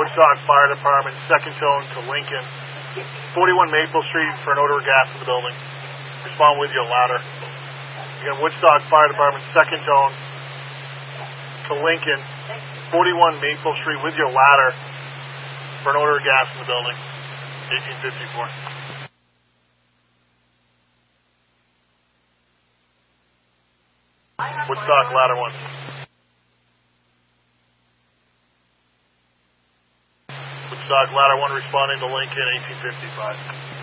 Woodstock Fire Department, second tone to Lincoln, 41 Maple Street for an odor of gas in the building. Respond with your ladder. Again, Woodstock Fire Department, second tone to Lincoln, 41 Maple Street with your ladder for an odor of gas in the building. 1854. Woodstock ladder 1. Woodstock ladder 1 responding to Lincoln, 1855.